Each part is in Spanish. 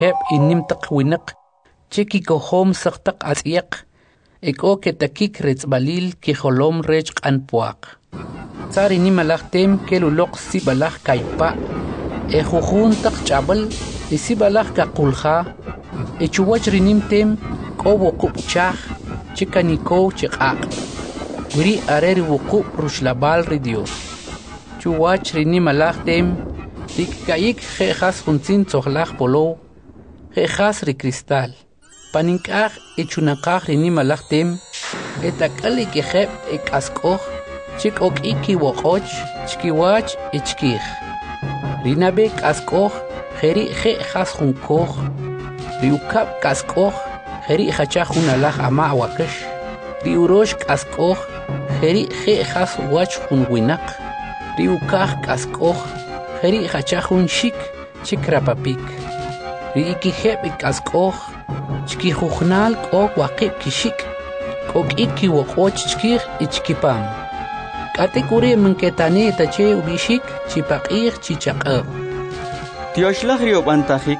heb inim taqwinak cheki kohom saqtaq atsiaq eko ketakik retzbalil ki holom rech qanpuaq sari nimalaqtem keluloq sibalaq kaypa jujun taq chabal isibalaq kaqulja chuwach rinimtem qobo qubchaj chikaniko chiqaq wiri areri wuqub rushlabal ri Dios chuwach rinimalaqtem Rikayik jejas juntzin tzohlaj polo, jejas ri cristal. Paninkaj echunakaj rinimalajtem, etakali kejeb ekaskoj, chik ok iki wokoch, chkiwach echkij. Rinabe kaskoj, jeri jejas junkoj, riukab kaskoj, jeri jachaj junalaj ama wakesh, riurosh kaskoj, jeri jejas wach junwinak, riukaj kaskoj, Heri hachahun shik chikrapapik. Riikiheb ikaskoj, chkijujnal kok waqib kishik, kok iki wokoch chkij ichkipam. Katekuri menketane tache ubishik chipaqij chichaqab. Tioshlag riobantajik,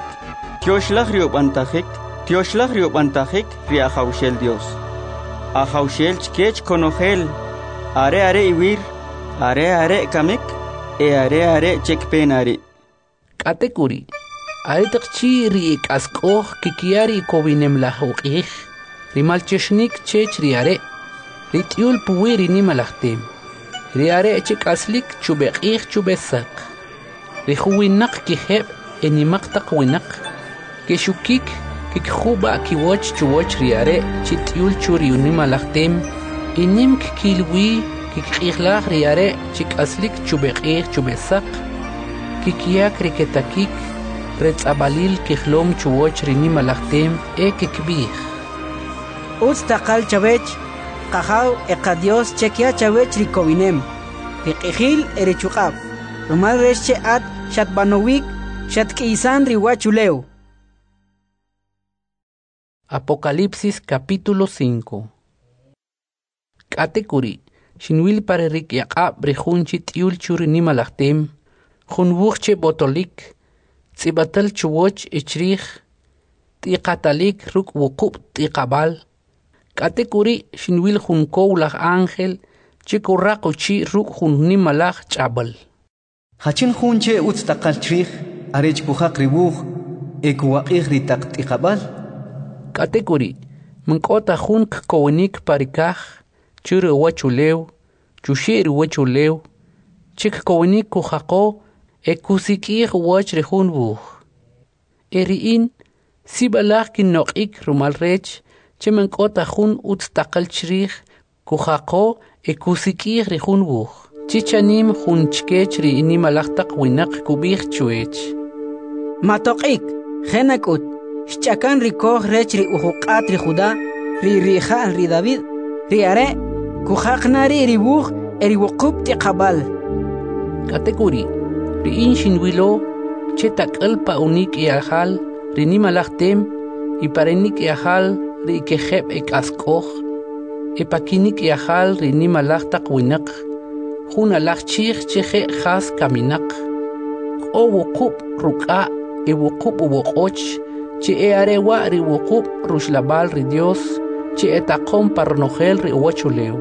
tioshlag riobantajik riajaushel Dios. Ajaushel chkech konojel, are iwir, are kamik, are chekpenari. Katekuri. Are taqchi ri kaskoj kikiari kobinem la hoqij. Rimalcheshnik chech riare. Ritiul puwiri nimalachtem. Riare chekaslik chubeqij chubesak. Rihuwinak kiheb enimak taqwinak. Keshukik kikhuba kiwoch chuwoch riare chitiul churi nimalachtem. Inim kilwi kikijlaj riare chikaslik chubeqij chubesak. Kikiak riketakik retzabalil kijlom chuwoch rinimalachtem kikbij. Taqal chavech qajaw eqadios chekia chavech rikowinem. Riqijil erichuqab. Rumal resche at shatbanowik shatk'isan riwachuleu. Apocalipsis capítulo 5. Katekuri. Shinwil pare rik yaqab brejunchi tiul churi nimalachtem. Junwuchche botolik. Tzibatal chuwoch ichrij. Tiqatalik ruk wuqub tiqabal. Katekuri shinwil junkow laj ángel. Chikurraquchi ruk jun nimalaj chabal. Hachin junche taqal chrij. Arech kujaq ribuj. Ekuwaqij ritaq tiqabal. Katekuri. Mankota jun kkowenik parikaj. Churi wachulew. Chushir wachulew. Chik kowenik kujaqo. Ekusikij wach rejun buj. Eriin. Sibalaj kinnoqik rumal rech. Chimankota jun taqal chrij. Kujaqo ekusikij rejun buj. Chichanim jun chkech ri inimalaj taqwinak kubij chuech. Matoqik. Jenakut. Shchakan rikoj rech ri ujuqat ri Judá. Ri Rijal ri David. Ri are. Kujaqnari ribuj eriwuqub tiqabal. Katekuri. Riin shinwilo. Chetakal pa unik iajal. Rinimalachtem. Iparenik iajal. Ri ikejeb ekaskoj. Epakinik iajal rinimalaj taqwinak. Jun alaj chij cheje jas kaminak. O wuqub ruk'a. Ewuqub uwoqoch. Che arewa ri wuqub rushlabal ri Dios. Che etaqom parnojel ri uwachulew.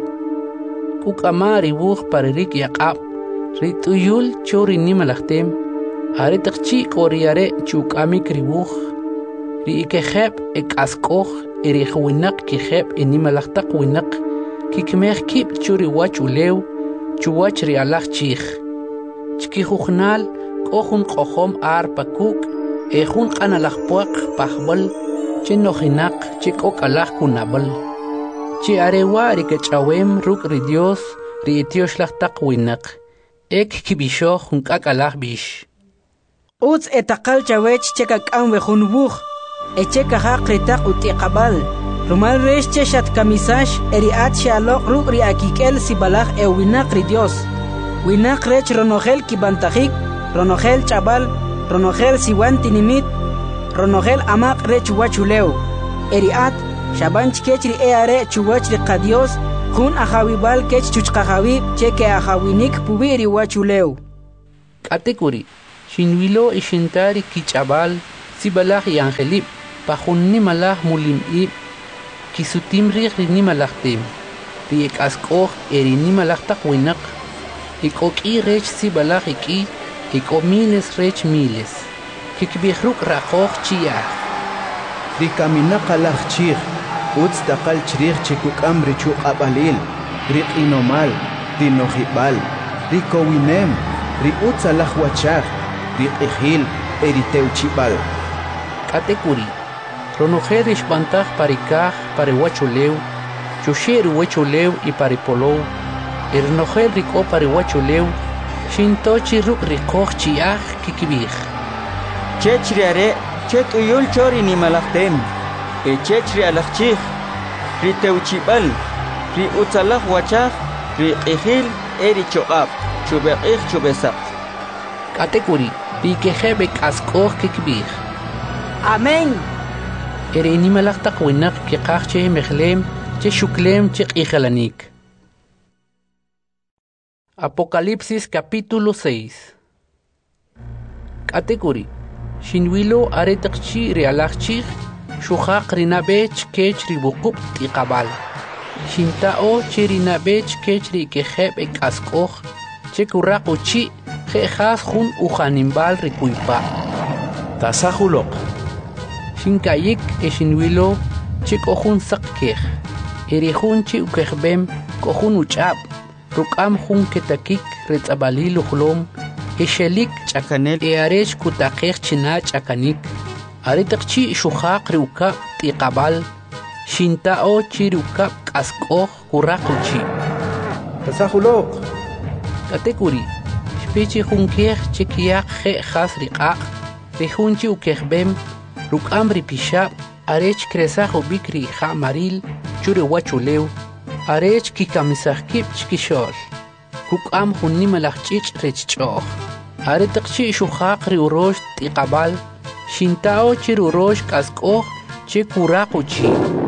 Kukama ri buj paririk yaqab. Ri tuyul chori nimalachtem. Are taqchi koriare chukamik ri buj. Ri ikejeb ekaskoj. Eri jwinak kijeb inimalaj taqwinak. Kikmej kib churi wachulew. Chuwach ri alaj chij. Chkijujnal kohun qojom ar pakuk. Ejun qanalaj puaq pajbal. Chenojinak chikok alaj kunabal. Chi arewa ri kechawem ruk ri Dios ri itioshlag taqwinak. Ek kibisho junkak alaj bish. Etaqal chawech chekak'an wejun buj. Echekajaq ritaq utiqabal. Rumal resh cheshat kamisash eriat shaloq ruk ri akikel sibalaj winak ri Dios. Winak rech ronojel kibantajik. Ronojel chabal. Ronojel siwan tinimit. Ronojel amaq rech wachulew. Eriat shaban chkech ri eare chuwach ri qadios. Jun ajawibal kech chuchqajawib cheke ajawinik pubiri wachulew. Katekuri. Shinwilo ishintari kichabal. sibalaj y angelib pajunni malaj mulimib kisutim rini malajtem riek askoj erini malajtak winak ikoki rech sibalaj iko miles rech miles kikbihruk rajoj chiyah rikamina qalaj chij utz taqal chrij chikukam richu qabalil riqinomal rinojibal rikowinem riutz alaj wachaj riqijil eriteuchibal katekuri ronojer ishbantaj parikaj parihuachuleu chusher huachuleu y paripolou ernojer riko parihuachuleu shintochi ruk rikoj chiyaj kikibij chechri are chetuyul chori ni malajtem chechri alajchij riteuchibal ri utzalaj wachaj riqijil erichoqab chubeqij chubesaq katekuri rikejebe kaskoj kikibij Amén. Erini malajtak winak kikaj che mejlem che shuklem che qijalanik. Apocalipsis capítulo 6. Katekuri shinwilo aretakchi realachchi shuhaq rinabech kech ribuqub tiqabal shintao chirinabech kech rikejeb ekaskoj che kuraquchi jejas jun ujanimbal rikuipa tasajuloq shinkayik eshinwilo che kohun sakkej erihun chi ukejbem kohun uchab rukam jun ketakik retzabalil ujlom eshelik chakanel earech kutakej china chakanik aretakchi shuhaq riukab tiqabal shintao chirukab kaskoj kuraquchi tasajuloq katekuri shpichi junkej chekiyak je jas riqaq rihunchi ukejbem rukam ripishab arech kresaj ubikri ja maril chure wachuleu arech kikamisajkib chkishol kukam junni malajchich rechchoj aretakchi shuhaq riurosh tiqabal shintao chirurosh kaskoj che kuraquchi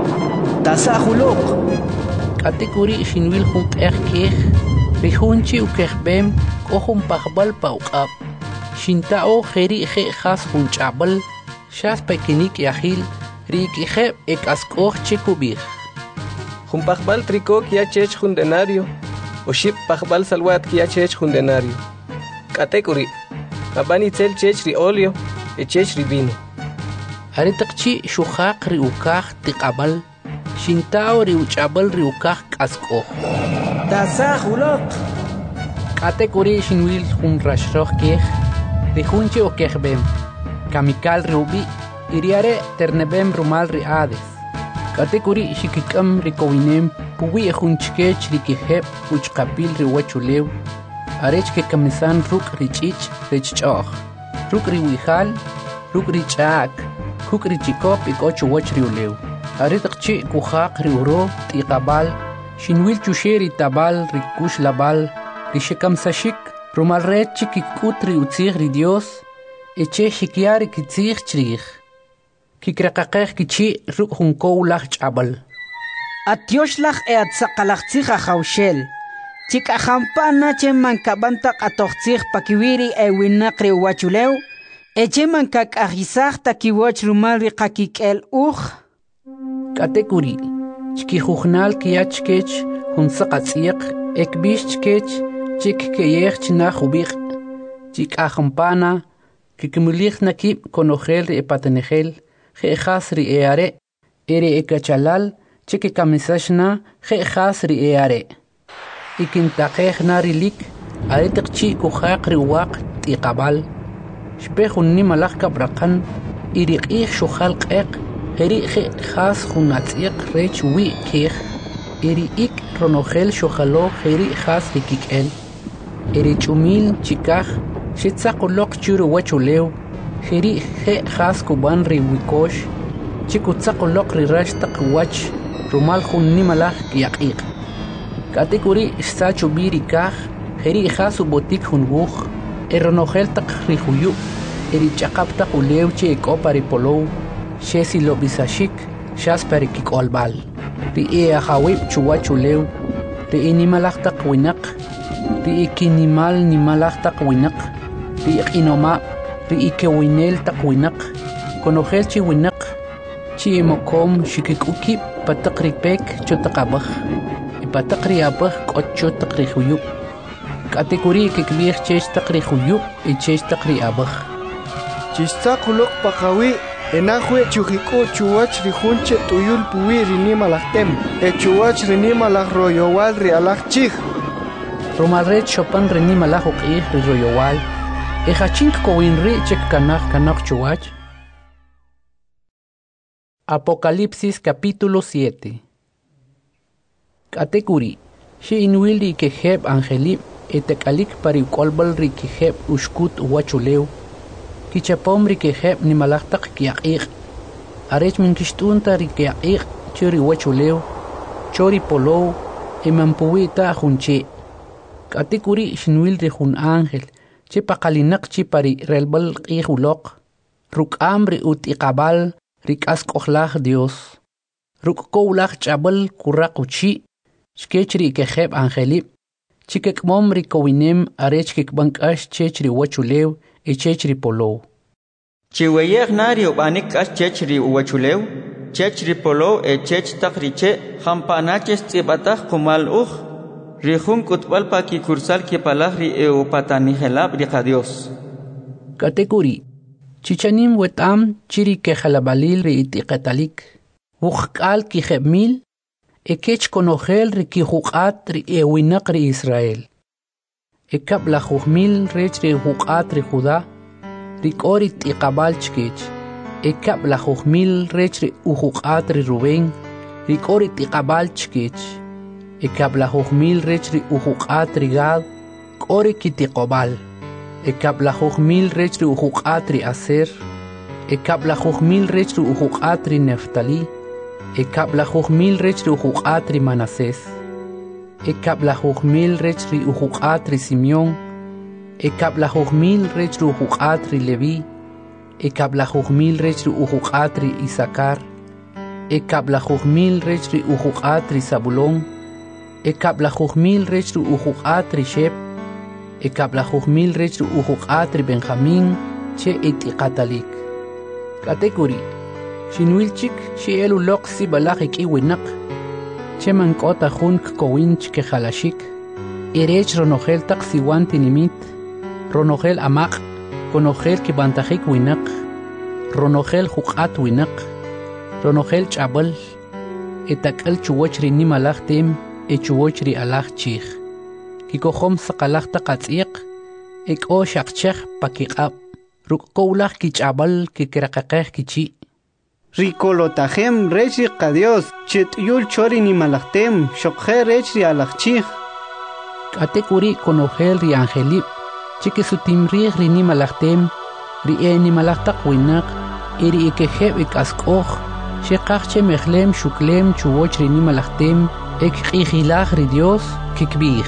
tasajuloq katekuri shinwil jun q'ej rihunchi ukejbem kohun pajbal pauqab shintao jeri je jas jun ch'abal shas pekinik yahil rikijeb ekaskoj chikubij Jumpajbal tricó kia chech jun denario o ship pajbal salwat kia chech jun denario katekuri abani tzel chech ri olio e chech ri vino aretakchi shuhaq riukaj tiqabal shintao riuch'abal riukaj kaskoj Tasajuloq. katekuri shinwil jun rashroj kej rihunchi okejbem kamikal riubi iriare ternebem rumal riades katekuri shikikam rikowinem puwi junchkech rikijeb uchqapil riwachulew arech ke kamisan ruk richich richchoj ruk riwijal ruk richak kuk richikop ikochu wach riulew aretakchi kujaq riuro tiqabal shinwil chusheri tabal rikush labal rishikamsashik rumal red chikikut riutzij ri Dios eche shikiari kitzij chrij kikrakaqej kichi ruk junkow laj ch'abal Atioslaj atzaqalajtzij ajawxel. Chikajampana che mankabantaq atojtzij pakiwiri ewinaq riuwachulew. Eche mankak'ajisaj takiwach rumal riqakik'el uj. katekuri chkijujnal kiyachkech junsaqatz'iq ekbix chkech chikkeyej chinaj ubij chik'ajampana kikimulij nakib konojel ri epatenejel jejas ri eare eri ekachalal chikikamisashna jejas ri eare ikintaqejna rilik aretakchi kujaq riwaq tiqabal shpejunni malaj kabraqan iriq'ij xujal q'eq jeri jejas junatz'iq rech wi kej eri ik ronojel xojalo jeri jas rikik'el eri ch'umil chikaj xitzaqoloq churu wachulew jeri jejas kuban riwikosh chikutzaqoloq rirax taq wach rumal junni malaj kiyaq'iq katekuri xsachu birikaj jeri jas ubotik junwuj eronojel taq rijuyu eri ch'aqap taq ulew che ek'opa ripolow xesi lobisashik xas parikik'olbal ri'i ajawib chuwachulew ri'i nimalaj taq winaq ri'i kinimal nimalaj taq winaq ri'i q'inoma' ri'i kewinel taq winaq Conogel chi winak, chi emokom shikikuki patakri pek chotakabach, y patakri abach kocho takri huyup. Kategori kikbir chech takri huyup y chech takri abach. Chistakulok pakawi, enahue chuhiku chuwach rihunche tuyul puwi rinima lahtem, e chuwach rinima lah royowal rialach chich. Romalret chopan rinima lah uqih royowal, e hachink kowinri chek kanak chuwach. Apocalipsis capítulo 7. Kategori, shi inwili que heb angelip etekalik pari kolbal ri que heb ushkut wachuleu, kichapom ri que heb ni malachtak kiaqir, arech min kishtunta ri kiaqir churi wachuleu, chori polou, emampuita junche. Kategori shinwil ri jun ángel, che pakalinak chi pari relbal qihulok, ruk amri utiqabal, rik askohlach Dios. Ruk koulach chabal kurakuchi, skechri ke heb angelip, chikek mom ri kowinem arech kek bankash chechri wachulew e chechri polo. Chiweyeg nario banik as chechri wachulew, chechri polo e chech takriche, hampanaches tibatach kumal rihun kutbal pa ki kursal ki palahri e upatani helab rika Dios. Kategori Chichanim wetam chiri ke jalabalil ri itiqatalik. Wuqal ki jemil e kech konogel ri ki huqat ri e winak ri Israel. E kab la jujmil rech ri huqat ri Judá ri kori tiqabal chkech. E kab la jujmil rech ri huqat ri Rubén ri kori tiqabal chkech. E kab la jujmil rech ri huqat ri Gad kori ki tiqobal. Ekab la jujmil rechri ujuqatri Aser, ekab la jujmil rechri ujuqatri Neftali, ekab la jujmil rechri ujuqatri Manasés, ekab la jujmil rechri ujuqatri Simeón, ekab la jujmil rechri ujuqatri Leví, ekab la jujmil rechri ujuqatri Isaacar, ekab la jujmil rechri ujuqatri Zabulón, ekab la jujmil rechri ujuqatri Shep, ekab la jujmil rechri ujuqatri Benjamín che itiqatalik. Kategori shinwilchik shi elu loqsi balajik iwinak che mankota junk kowinch ke jalashik irech ronogel tak siwanti nimit ronogel amaq konogel ki bantajik winak ronogel juqat winak ronogel chabal etakal chuwachri nimalajtem e chuwachri alaj chich kikohom saqalaqta qatsiq eko shaqchej pakiqab ruk kowlaj kichabal kikraqaqej kichi Rikolotajem rechri qadios chet yul chori ni malachtem shokje rechri alachchij kategori konogel ri angelip chikisutimri ri ni malachtem ri e ni malachtaq winak iri ikejeb ikaskoj shiqaqche mejlem shuklem chuwoch ri ni malachtem ek qijilaj ri Dios kikbij.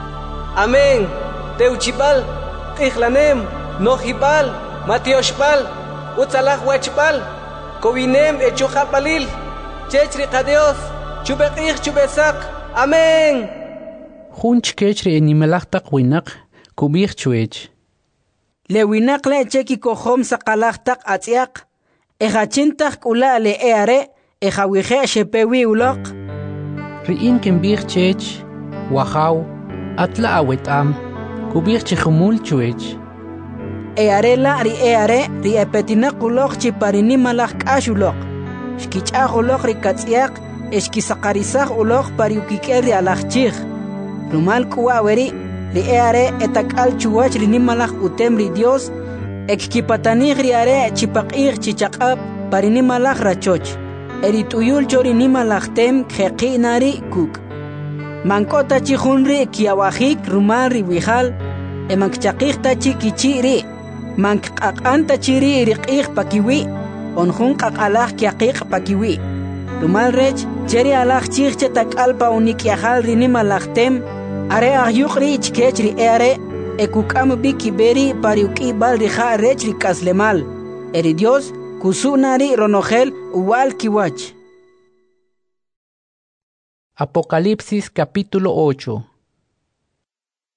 Amén. Teuchipal, Ijlanem, Nojipal, Matioshpal, Utzalaj Huachpal, Kobinem Echuhapalil, Chechri Dios, Chubekij Chubesak. Amén. Junch kechri animalachtak winak, kubij chuech. Le winak le cheki kohom sakalachtak atziak, ejachintak ula le eare, ejawije shepewi ulok. Riin kembij chech, wahau, atla awetam, kubir chihumul chuech. Earela ri epetinak ulok chiparini malak ashulok. Shkichach ulok ri katsiak, eshkisakarisach ulok pariukikel ri alachchich. Rumal kuaweri, ri eare etakal chuach ri nimalak utem ri Dios, ekkipatanich ri are chipakir chichakab parini malak rachoch. Erituyul chori nimalak tem kheqinari kuk. Mankota chihunri kiawajik rumari wijal, emankchaqijta chikichiri, mankqaqanta chiri riqij pakiwi, onjun qaqalaj kiaqiq pakiwi. Rumal rech, cheri alaj chijche takalpa unikiajal rinimalajtem, are ahyuqri chkechri eare, ekukam bikiberi pariuki bal rija rech rikaslemal. Eri Dios, kusunari ronogel uwal kiwach. Apocalipsis capítulo 8.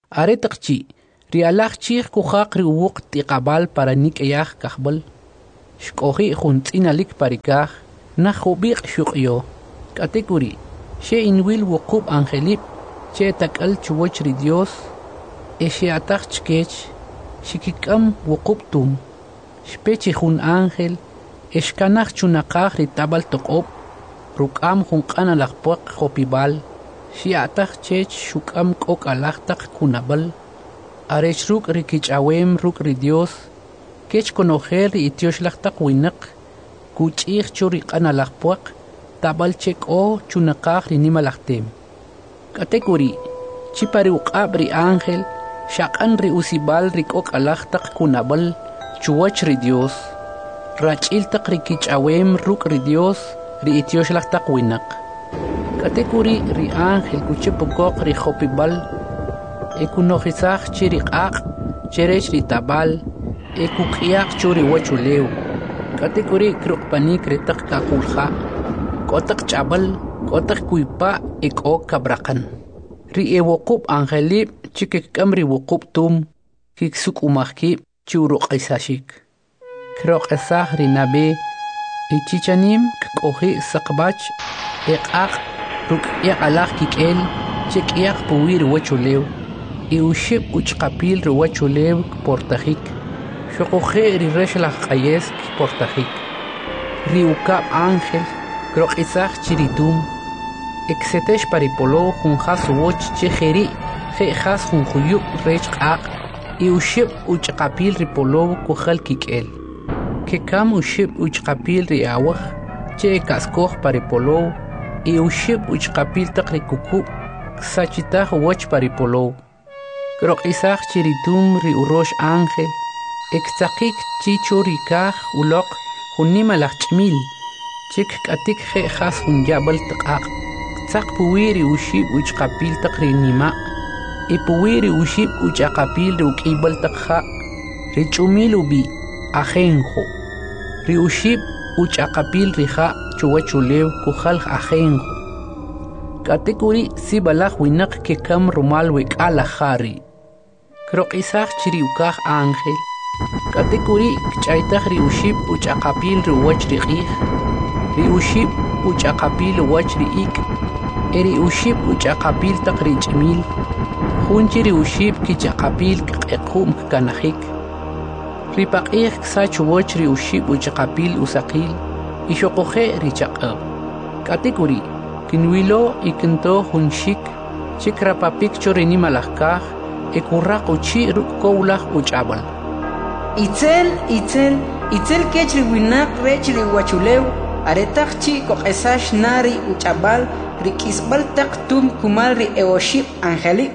Aretakchi, rialach chich kujaq riwuq tiqabal para nik eyaj kahbal. Shkohi juntinalik parikaj, najubiq shukyo. Katekuri, she inwil wukub angelip, che takal chuwochri Dios, she atak chkech, shikikam wukubtum, shpechi jun ángel, eshkanach chunakaj ritabal tokop, rukam junkan alakpuak hopibal, she atak chech shukam kok alaktak kunabal, arechruk rikich awem ruk ri Dios, kech konojer itioshlaktak winak, kuchich churik analakpuak, tabal chek o chunakaj rinimalaktem. Katekuri, chipari uqab ri ángel, shakan ri usibal rikok alaktak kunabal, chuwach ri Dios, rachiltak rikich awem ruk ri Dios, ri itioshlaktak winak. Katekuri ri ángel kuchipukok ri hopibal, ekunojizaj chiriqaq, cherech ri tabal, ekukiaq churi wachulew. Katekuri krukpanik ritak kakulja, kotak chabal, kotak kuipa ekok kabrakan. Ri ewokub angelip chikikam ri wokub tum, kiksuk umahkip churuk isashik. Krok esah ri nabe, ichichanim kohi sakbach, ekaq, ruk alak kikel, chik puwir wachulew. Iushib uchqapil ri wachulew portajik. Shokoje ri reshlach ayes portajik. Ri ukab ángel, krok isach chiritum. Exetesh paripolo junjas woch chejeri, jejas junjuyuk rech qaq. Iushib uchqapil ri polo kujal kikel. Kekam ushib uchqapil ri awaj, che kaskoj paripolo. Iushib uchqapil tak ri kuku, ksachitah woch paripolo. Krok isach chiritum ri urosh ángel, extakik chicho rikaj ulok junimalach chmil, chik katik jejas junyabal taqaq, ktsak puwiri ushib uchqapil tak ri nima, puwiri ushib uchaqapil ri ukibal taqja, ri chumil ubi ajenjo, ri ushib uchaqapil ri ja chuwachulew kujal ajenjo. Katekuri si balaj winak kekam rumal wek alajari. Krok isach chiriukaj ángel, katekuri kchaytaj ri ushib uchaqapil ri wach ri qij, ri ushib uchaqapil wach ri ik, eri ushib uchaqapil tak ri ch'mil, junchi ri ushib kichaqapil kqequm kanajik, ri paq'ij ksach wach ri ushib uchaqapil usaqil, ishoqoje ri chaq'ab. Katekuri kinwilo ikinto junshik, chikrapapik chorini malajkaj, ekurraq uchi rukowlaj uchabal. Itzel kech ri winak rech ri wachulew, aretaj chi koqesash nari uchabal, ri kisbal tak tum kumal ri eoshib angelik.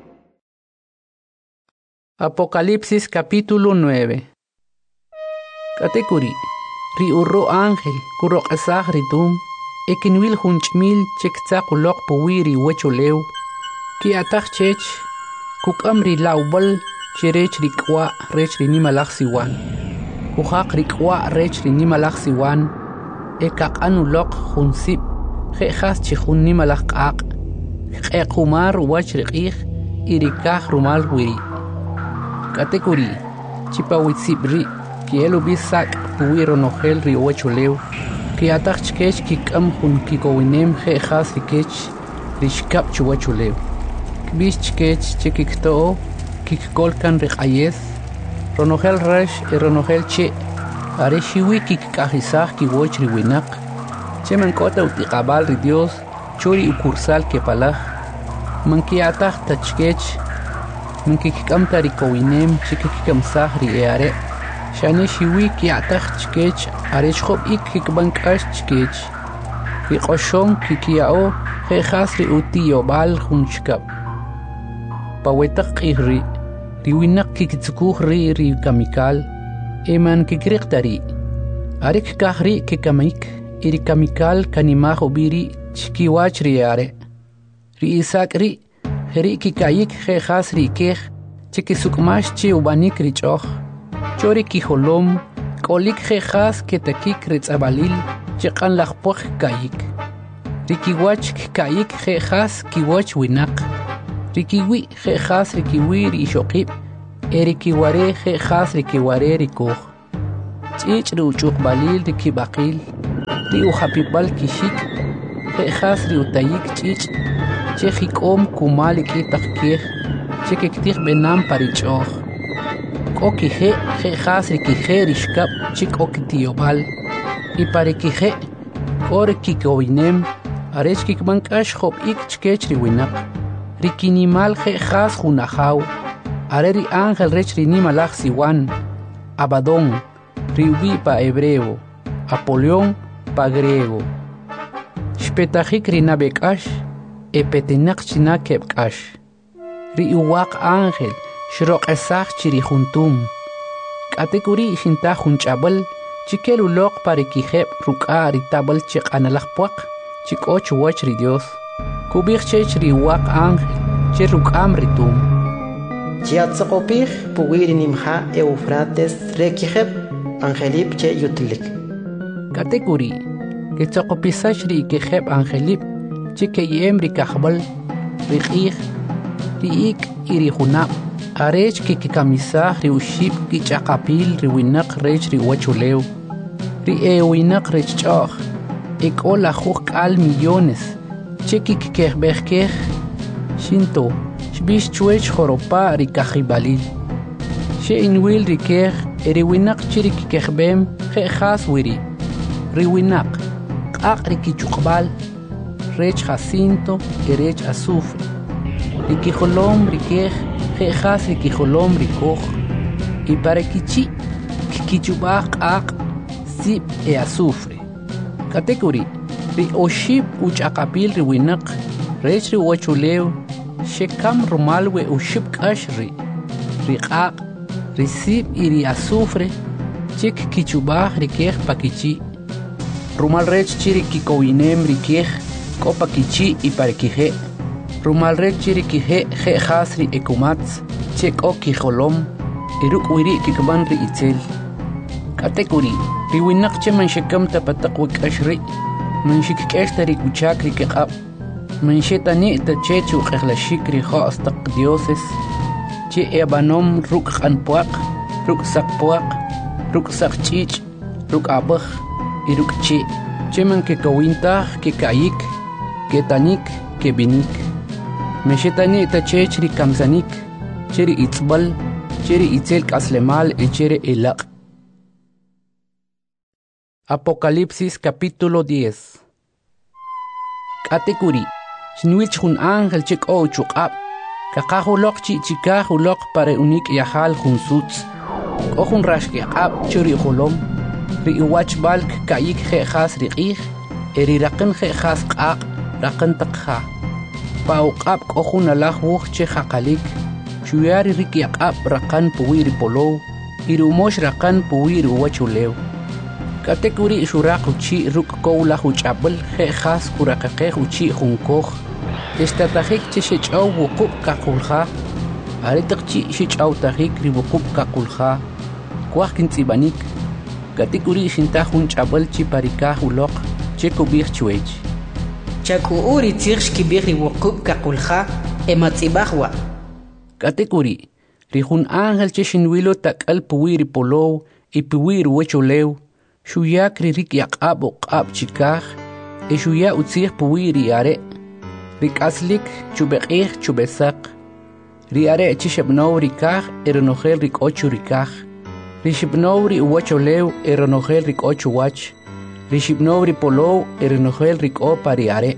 Apocalipsis capítulo 9. Katekuri, ri urro ángel, kuroqesaj ri tum, ekinwil junchmil chektzaq ulok puwiri wachulew, ki ataj chech, kukam ri laubal, chirech ri k'wa rech ri nimalaj siwan. Kujaq ri k'wa rech ri nimalaj siwan, ekaq'an ulok junsib, jejas chi jun nimalaj q'aq, q'equmar wach ri q'ij, irikaj rumal wiri. Katekuri, chipawitzib ri, kielu bisak puwiro nojel ri wachulew, ki ataj chkech kikam jun kikowinem jejas ri kech, ri shkab chuwachulew. Kbix chkech chikikto'o, kikkolkan ri q'ayes, ronojel resh ronojel che, are xiwi kikkajisaj kiwoch ri winak, che mankota utiqabal ri Dios, churi ukursal kepalaj, mankiataj tachkech, mankikkamta ri kowinem chikikkamsaj ri eare, shane xiwi kiataj chkech, are chjob ik kikbank'ax chkech, kiqoxon kikiya'o jejas ri utiyobal jun chkab. Pawetaq q'ij ri winak kikitzukuj ri kamikal, eman kikriqtari, arik kaj ri kikamik, iri kamikal kanimaj ubiri chkiwach ri are. Ri isak ri, jeri kikayik jejas ri kej, chikisukmax chi ubanik ri ch'oj, chori kijolom, k'olik jejas ketakik ri tz'abalil, chiq'an lajpoj kayik. Ri kiwach kayik jejas kiwach winak, ri kiwi jejas ri kiwi ri ixoqib, eri kiware jejas ri kiware ri koj. Chich ri uchuq balil ri kibaqil. Ri uhapibal kishik. Khas ri utayik chich. Che jikom kumal ikitak kih. Che kektih benam parichoh. Kokije, khas ri kije rishkap chik okitiobal. Y pare kije, kore kikowinem. Arech kikmankash hop ik chkech ri winak. Ri kinimal khas junajaw. Are ri ángel rech ri nimalach siwan. Abadón, ri ubi pa hebreo. Apolión pa griego. Shpetajik ri nabekash. Epetenak china kepkash. Ri uwaq ángel. Shroq esach chiri juntum. Katekuri shinta junchabal. Chikelu loq pare kijeb ruka ri tabal chik analach puak. Chik och wach ri Dios. Kubich chech ri uwaq ángel. Che rukam ritum. Chiatzakopich puwiri nimha Eufrates rekijeb angelip che yutlik. Katekuri. Ketzakopisash ri kijeb angelip. Chike yem ri kahbal. Ri ik. Ri ik iri junab. Arech que kamisah ri uship ki chaqapil ri winak rech ri wachuleu. Ri winak rech chach. Ek ola juk al millones. Cheki kekbekeh. Shinto. Shbish chuech joropa ri kajibalil. She inwil ri keh. Eri winak chiri kekbem. Khas wiri. Ri winak. Qaq ri kichukbal. Rech jacinto. Erech azufre. Ri kijolom ri keh. Khas ri kijolom ri koch. Y para kichi. Kichubaq aq. Sip e azufre. Katekuri. Ri oship uchaqapil ri winak. Rech ri wachuleu. Shekam rumalwe uship kashri. Ri qaq. Ri sip y ri azufre. Chik kichubaq ri kej pakichi. Rumal rech chiri kikowinem ri kej. Ko pakichi y para kije. Rumal rech chiri kije khasri ekumats. Chek o kijolom. Iruk wiri kikban ri itzel. Katekuri. Ri winak che man shekam tapatak wik ashri. Man shikkesh ri kuchak ri kekab. Man shetani ta chechu qehlashik ri khas tak dioses. Che ebanom ruk anpuak. Ruk sakpuak. Ruk sakchich. Ruk abach. Iruk che. Che man kekawintah kekayik. Ketanik kebinik. Man shetani ta chech ri kamzanik. Cheri itzbal. Cheri itzel kaslemal e chere elaq. Apocalipsis capítulo 10. Katekuri. Shinwich hun ángel chik o chukab. Kakahulok chikahulok pare unik yahal hun suts. O hun rashkiab churi holom. Ri iwach balk kayik khas ri qih. Eri raqin khas qaq raqin taqha. Pauqab o hun alah wuh che khaqalik. Chuyari rik yaqab raqan puwiri polo. Irumosh raqan puwiri wachuleu. Katekuri shuraq uchi ruk kowla huchabel khas kurakaqeh uchi junkoh. Estatajik che shichaw wuqub kakulha. Aritaqchi shichaw tajik ri wuqub kakulha. Kwaq kintsibanik. Katekuri shinta hunchabel chi parikah uloq che kubih chuech. Chaku uri tirsh kibir ri wuqub kakulha ematzibahwa. Katekuri ri hun ángel che shinwilo takal puwiri polo y puwiri wechuleu. Shuyak rik yaqab o qab chikah. E shuya utzih puwiri are. Rik aslik chubeqih chubesak. Ri are chishebnow rikah eronogel rik ochu rikah. Ri shibnow ri uwacholeu eronogel rik ochu wach. Ri shibnow ri polow eronogel rik o pari are.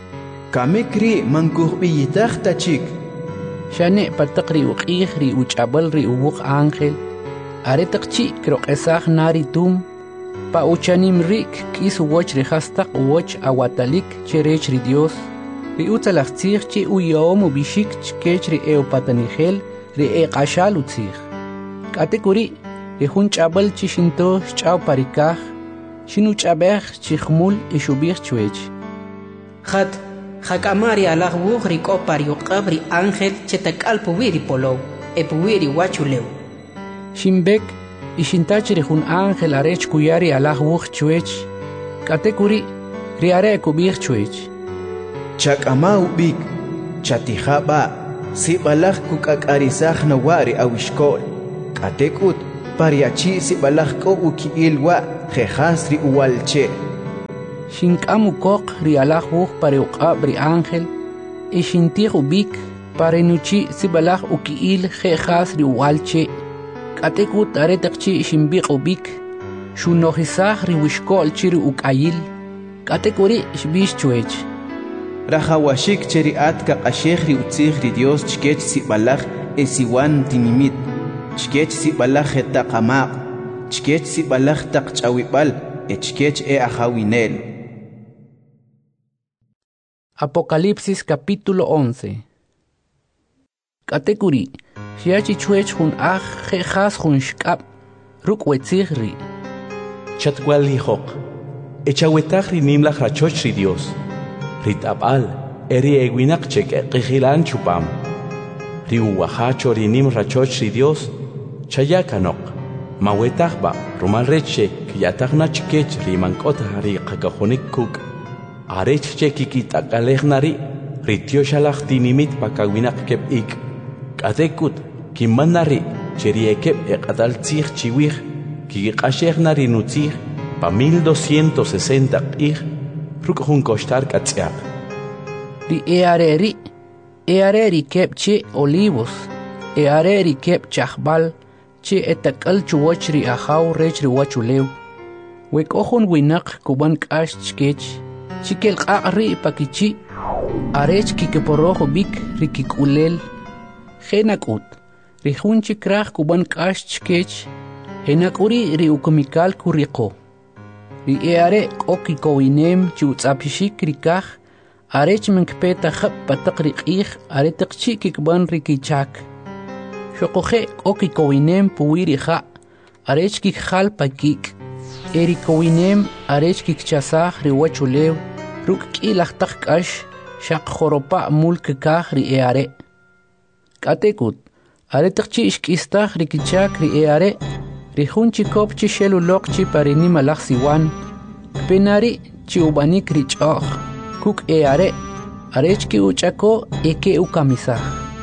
Kamikri mankuh biyitah tachik. Shane patakri uqih ri uchabal ri uwuk ángel. Are takchi krok esah nari tum. Pa uchanim rik kis uwach ri hastak uwach awatalik cherech ri Dios. Ri utalachtzich chi uyom ubishik chkech ri eopatanigel ri eqashal utzich. Katekuri ri hun chabal chi shinto chaw parikah. Shinu chabech chi khmul ishubich chuech. Khat Hakamari alah wuh ri ko pariuqab ri ángel chetakal puwiri polo. E puwiri wachuleu. Shimbek ishintach ri hun ángel arech kuyari alah wuh chuech. Katekuri ri are kubich chuech. Chakama ubik chatijaba sibalaj kukakarisaj nawari awishkol. Katekut pariachi si balak ko ukiilwa jejas ri uwalche. Shinkamu kok ri alahuk pare uqab ri ángel, y shintiq ubik pare nuchi si balak ukiil jejas ri uwalche, katekut aretakchi shimbiq ubik, shunojisah ri wishkol chiri ukayil, katekuri shbish chuech. Rajawashik cheri atka qashej ri utzij ri Dios chkech si balak esiwan tinimit, chkech si balak jetaqamaq, chkech si balak taqchawibal, chkech ajawinel. Apocalipsis capítulo 11. Katekuri, shiachi chuech hun jejas hun shkab, ruk wetzigri. Chatwal hijok, echawetag ri nimlach rachoch ri Dios, ritabal, eri eguinak chek eqijilan chupam, ri uwahacho ri nim rachoch ri Dios, chayakanok, mawetagba, rumal reche, kiyatagna chkech ri mankota ri qakajonik kuk, arech chekikit akalejnari, ritio shalach tinimit pakawinak kep ik, katekut, kimanari, cheriekep ekatal tzig chiwich, kikashejnari nutzig, pa 1260 ik, rukjun kostar katziak. Ri eareri kep che olivos, eareri kep chahbal, che etakal chuwach ri ahaw rech ri wachulew. Wekohon winak kuban kash chkech, chikel qaqri pakichi, arech kikeporojo bik rikikulel, jenakut, rihun chikraj kuban kash chkech, henakuri ri ukumikal kuriko. Ri eare okikowinem chutzapishik rikaj, arech menkpeta khab patak rikij, aretakchi kikban rikichak. Shokoje okikowinem puwirija, arech kikhal pakik. Erikowinem arech kikchasaj ri wachulew, ruk kilahtak kash, shak joropa mulk kaj ri eare. Katekut, aretakchi ishkistaj rikichak ri eare, rihun chikop chi shelulok chi parini malak siwan, penari chi ubanik richoj, kuk eare, arech ki uchako eke ukamisaj.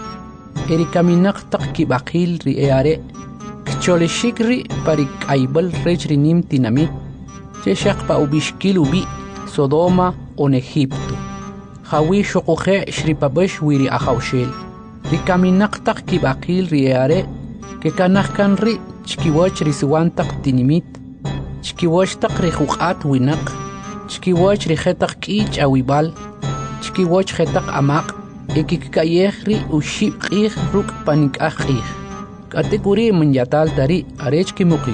Erikaminak tak kibakil ri eare, kcholeshikri parik aibal rech rinim tinamit, cheshak pa ubishkil ubi, Sodoma on Egipto. Hawi shokoje shripabesh wiri ahawshel. Rikaminak tak kibakil ri eare, ke kanahkan ri chkiwach risiwantak tinimit, chkiwach tak rihuqat winak, chkiwach rihetak kich awibal, chkiwach hetak amak, ekikayeh ri ushib qih ruk panikah qih. Katekuri menyatal dari arech kimukik.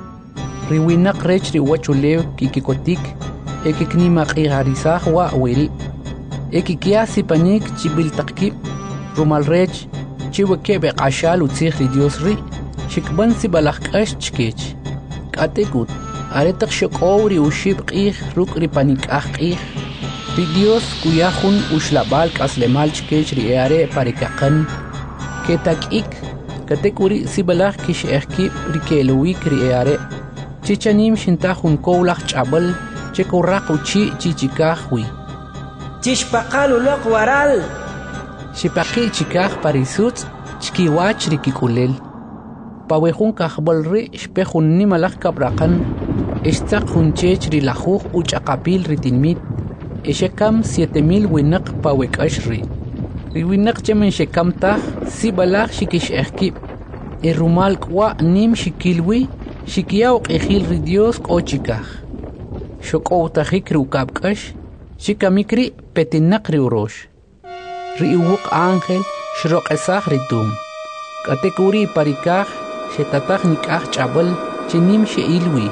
Riwinak rech riwachulew kikikotik, ekiknimak iharisah wa wiri. Ekikia sipanik chibil takip, rumal rech, chiwekebe qashal utzih ri Dios ri, shikban si balakash chkech. Katekut, aretak shokowri ushib qih ruk ri panikah qih. Ri Dios kuyahun ushlabal kaslemal chkech ri eare parikakan. Ketakik, katekuri si balak kish ehkib ri kelowik ri eare. Chichanim shintahun kowlach chabal, chekorak uchi chichikahwi. Chishpaqal ulok waral. Shipaki chikah parisut, chkiwach ri kikulel. Pawehun kahbal ri shpehun nimalak kabrakan, estak hun chech ri lajuj uchakapil ri tinmit, eshekam 7000 winak pawekash ri. Ri winak chemen shekam tah, si balak shikish ehkib. Rumal kwa nim shikilwi, shikiyaw qihil ri Dios k'ochikaj. Shokow tajik ri ukabkash, shikamikri petinak ri urosh. Ri uwuk ángel shroqesaj ri tum. Katekuri parikaj, shetataj nikaj chabal, chinim sheilwi.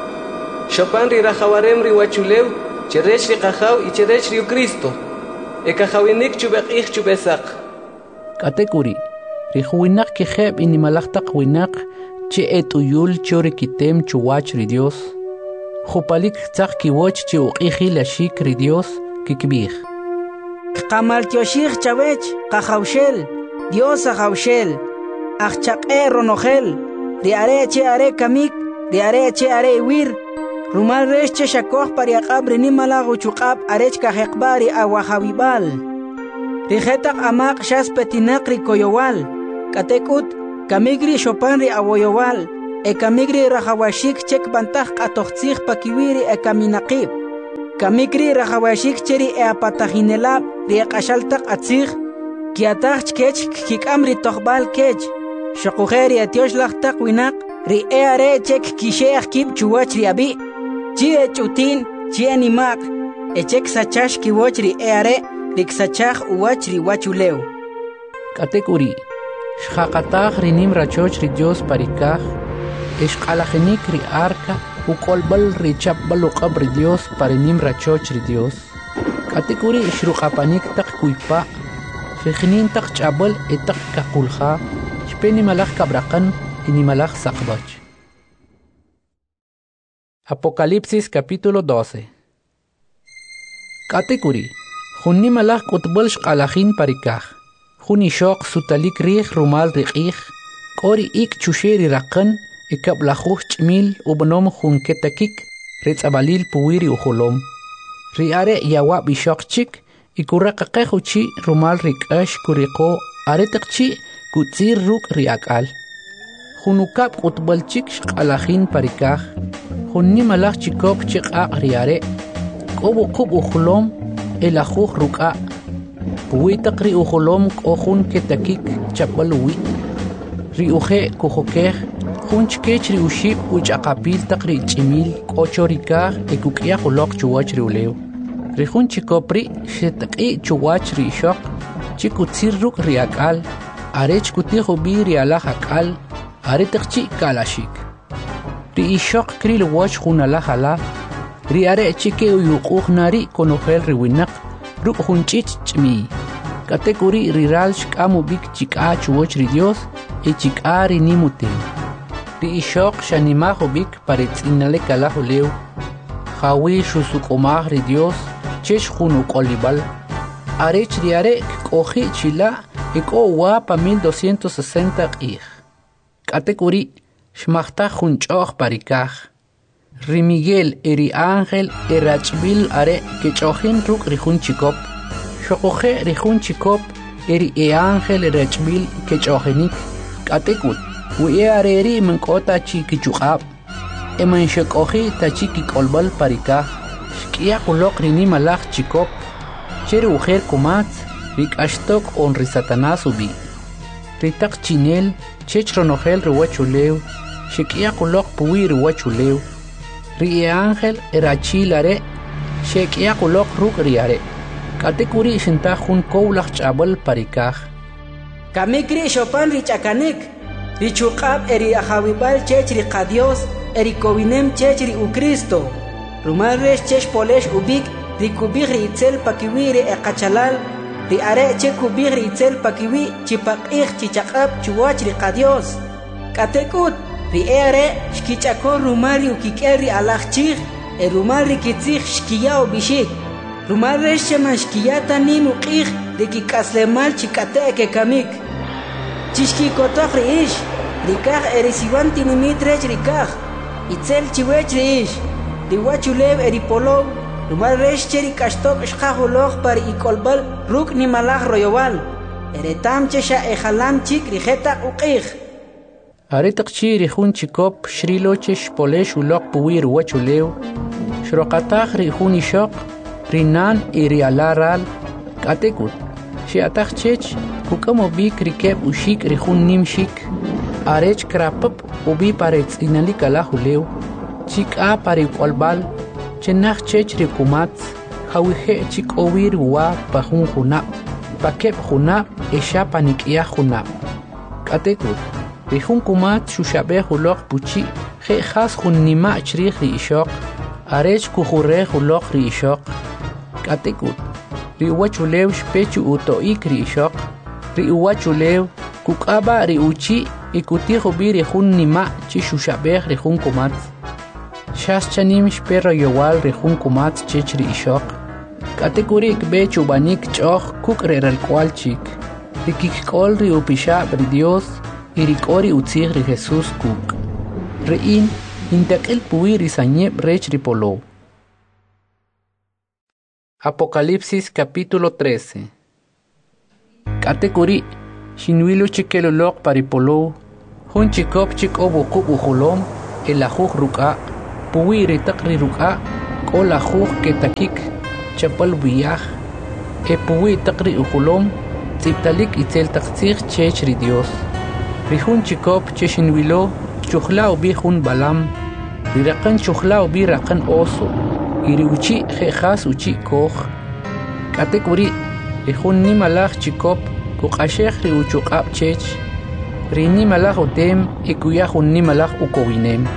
Shopan ri rajawarem ri wachulew, cherech ri qajaw y cherech ri Cristo. Ekajawinik chubekij chubesak. Katekuri, ri juwinak kijeb inimalajtak winak, che etuyul chore kitem chuwach ri Dios. Jupalik tzak kiwoch che uqiji lashik ri Dios kikbij. Qamal tioshik chavech, qajawshel, Dios ajawshel, ajchaqe ronojel, ri are che are kamik, ri are che are wir, rumal resh che shakoj pariaqab ri nimalag uchuqab arech kajeqbari awajawibal. Ri jetak amaq shas petinak ri koyowal, katekut, kamigri shopan ri awoyowal, Ekamigri rahawashik chek bantaj atoxtzig pakiwiri ekaminaqib. Kamigri rahawashik cheri eapatajinelab riaqashaltak atzig. Kiataj chkech kikamri tohbal kech. Shokujeri etioshlachtak winak ri eare chek kisheach kib chuwach riabi. Chi echutin chi animak. Echek sachash kiwoch ri eare riksachach uwach riwachuleu. Katekuri. Shaqataj rinim rachoch ri Dios parikaj. Ishqalajinik ri arca ukolbal ri chapbal uqab ri Dios parinim rachoch ri Dios. Katekuri ishruqapanik tak kuipa. Fikhnin tak chabal etak kakulha. Shpeni malach kabrakan ini malach saqbach. Apocalipsis capítulo 12. Katekuri. Junni malach kutbal shqalajin parikaj. Juni shok sutalik rih rumal riqih. Kori ik chusheri raqan. Ikablajuh chmil ubnom jun ketakik ritzabalil puwiri ujolom. Riare yawa bishokchik ikuraqaqejuchi rumal rikash kuriqo aretakchi kutzir ruk riakal. Junukab utbalchik shqalajin parikaj. Junni malaj chikop chiqaq riare. Kobu qub ujolom elajuh ruka. Puwitak ri ujolom kohun ketakik chapaluwi. Riuje kujokej. Junchkech ri ushib uchaqapil taqri chimil qochorikaj ekukia qoloq chuwach ri uleu. Ri junchikopri shetaqi chuwach ri shoq chikutzir ruk ri akal arech kutijo bi ri alaj akal aretaqchi kalashik. Ri ishoq kri lwach junalaj ala ri are chike uyuquj nari konojel ri winaq ruk junchich chmi. Katekuri ri ral shkamu bik chik'a chuwach ri Dios e chik'a ri nimutin. Ri ishok shanimajo bik paretzinale kalajoleu. Jawi shusukomaj ri Dios chesh junu kolibal. Arech riare koji chila eko wapa 1260 q'ij. Katekuri shmajtaj junch'oj parikaj. Ri Miguel eri ángel erachbil are kech'ojin ruk ri jun chikop. Shokoje ri jun chikop eri ángel erachbil kech'ojinik. Katekut Uye areri menkota chiki chuqab. Eman shekoji ta chiki kolbal parikaj. Shkia kulok rini malaj chikop. Cheri ujer kumatz. Rik ashtok on ri satanás ubi. Ritak chinel. Chech ronojel riwachuleu. Shkia kulok puwi riwachuleu. Ri ángel erachilare. Shkia kulok ruk riare. Katekuri shintajun koulach chabal parikaj. Kamikri shopan richakanik. Richuqab eri ajawibal chech ri qadios eri kowinem chech ri uCristo. Rumal resh chech polesh ubik ri kubig ri itzel pakiwi ri eqachalal ri are che kubig ri itzel pakiwi chipaq'ij chichaqab chuwach ri qadios. Katekut ri are shkichakon rumal ri ukik'el ri alaj chij e rumal ri kitzij shkiya bishik. Rumal resh cheman shkiyata nin uq'ij ri kik'aslemal chik'ate' kekamik. Chishki kotoq ri ish, rikaj erisiwan tinimit rech rikaj, itzel chiwech ri ish, riwachulew eripolow, rumal resh cheri kashtok shqajuloj par ikolbal ruk ni malaj royowal, eretam chesha ejalam chik rijetaq uqij. Aretaqchi ri jun chikop shriloche shpolesh uloq puwi riwachulew, shroqataj ri jun ishoq, rinan iri alaral, katekut. Shiatach chech kukamo bik rikeb ushik rijun nimshik arech krapap ubi parets inalik alahuleu chik a pari kolbal chenach chech rikumatz hawije chik owir wa pajun junab pakeb junab esha panikia junab katekut rijun kumat shushabe hulok puchi je khas jun nima chrij ri ishok arech kujure hulok ri ishok katekut ri uwachulew shpechu uto'ik ri ishok ri uwachulew kuk'aba ri uchi ikutijo bi ri jun nima chi shushabej ri jun kumatz shas chanim shperro yowal ri jun kumatz chech ri ishok katekuri ikbe chubanik ch'oj kuk' re ralkwal chik ri kik'ol ri upixab ri Dios y ri k'ori utzij ri Jesús kuk' ri'in intak'il puwi ri sanyeb rech ri polow. Apocalipsis capítulo 13. Katekuri, shinwilu chikelolok paripolo, Hun chikop chikob uqub ujulom el ajuj ruka puwi ritakri ruka kol ajuj ketakik chapal biyaj e puwi takri ujulom tziptalik itzel taktzig chechri Dios rihun chikop cheshinwilo chujla ubi hun balam rirakan chujla ubi rakan oso iriuchi jejas uchi koj katekuri rihun nimalaj chikop kuqashej riuchuqab chech rini malaj utem ikuya hunni malaj ukowinem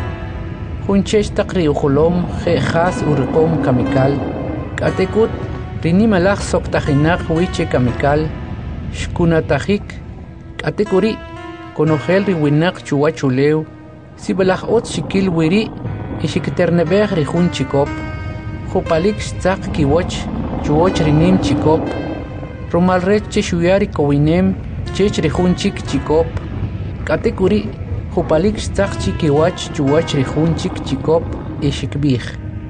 hun chech taqri ujolom jejas uriqom kamikal katekut rini malaj soktajinaq wiche kamikal shkunatajik katekuri konojel riwinaq chuwachulew sibalaj ot shikil wiri ishikiternebej rihun chikop jupalik xtzaq kiwoch chuwoch rinim chikop romalrech cheshuyari kowinem chech rihun chik chikop katekuri jupalik xtzaq chikiwach chuwach rihun chik chikop ishikbij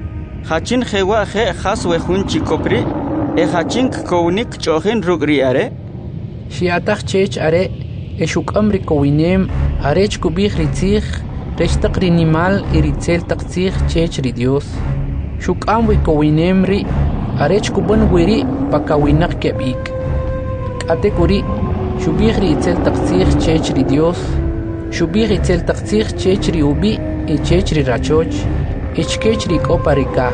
hachin jewa je jas wejun chikopri hachin kownik chojin rugri are shiataj chech are eshukam rikowinem arech kubij ritzij rechtaq rinimal iritzel taqtzij chech ri Dios shukam wikowinem ri arech kuban wiri pakawinaq kebik katekuri shubij ritzel taqtzij chech ri Dios shubij ritzel taqtzij chech ri ubi e chech ri rachoch ichkech ri koparikaj